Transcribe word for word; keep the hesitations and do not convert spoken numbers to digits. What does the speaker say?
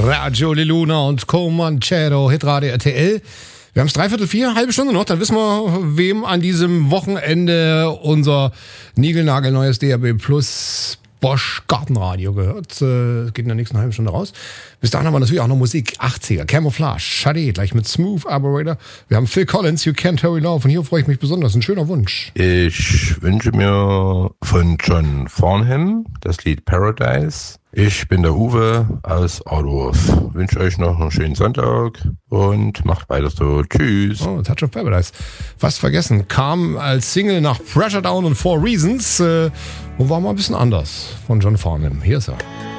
Radio Liluna und Comanchero, Hitradio R T L. Wir haben es dreiviertel vier, halbe Stunde noch, dann wissen wir, wem an diesem Wochenende unser niegelnagelneues D A B Plus Bosch Gartenradio gehört. Äh, geht in der nächsten halben Stunde raus. Bis dahin haben wir natürlich auch noch Musik. achtziger, Camouflage, Sade, gleich mit Smooth Operator. Wir haben Phil Collins, You Can't Hurry Love. Und hier freue ich mich besonders. Ein schöner Wunsch. Ich wünsche mir von John Farnham das Lied Paradise. Ich bin der Uwe aus Adorf. Wünsche euch noch einen schönen Sonntag und macht weiter so. Tschüss. Oh, Touch of Paradise. Fast vergessen. Kam als Single nach Pressure Down und Four Reasons äh, und war mal ein bisschen anders von John Farnham. Hier ist er.